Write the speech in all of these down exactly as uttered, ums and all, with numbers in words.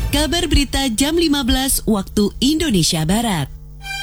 Kabar berita jam lima belas waktu Indonesia Barat.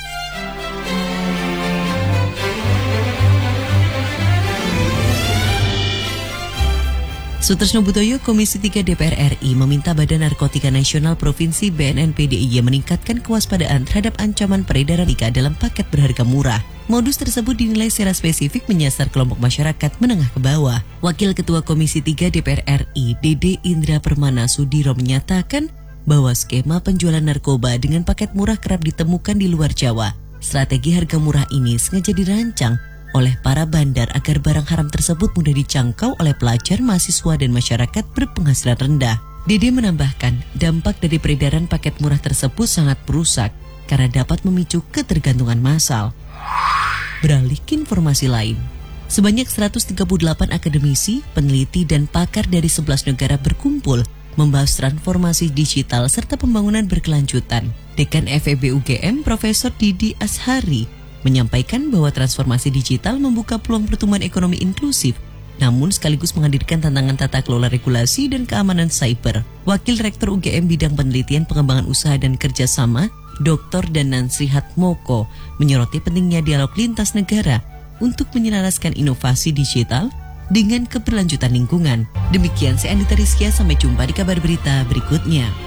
Sutresno Butoyo, Komisi tiga D P R R I meminta Badan Narkotika Nasional Provinsi B N N P D I Y meningkatkan kewaspadaan terhadap ancaman peredaran narkotika dalam paket berharga murah. Modus tersebut dinilai secara spesifik menyasar kelompok masyarakat menengah ke bawah. Wakil Ketua Komisi tiga D P R R I, Dede Indra Permana Sudiro menyatakan bahwa skema penjualan narkoba dengan paket murah kerap ditemukan di luar Jawa. Strategi harga murah ini sengaja dirancang oleh para bandar agar barang haram tersebut mudah dijangkau oleh pelajar, mahasiswa, dan masyarakat berpenghasilan rendah. Dede menambahkan, dampak dari peredaran paket murah tersebut sangat merusak karena dapat memicu ketergantungan massal. Beralih ke informasi lain, sebanyak seratus tiga puluh delapan akademisi, peneliti, dan pakar dari sebelas negara berkumpul membahas transformasi digital serta pembangunan berkelanjutan. Dekan F E B U G M, Profesor Didi Ashari, menyampaikan bahwa transformasi digital membuka peluang pertumbuhan ekonomi inklusif, namun sekaligus menghadirkan tantangan tata kelola regulasi dan keamanan cyber. Wakil Rektor U G M Bidang Penelitian Pengembangan Usaha dan Kerjasama, Doktor Danan Srihatmoko, menyoroti pentingnya dialog lintas negara untuk menyelaraskan inovasi digital dengan keberlanjutan lingkungan. Demikian saya Andita Rizkia, sampai jumpa di kabar berita berikutnya.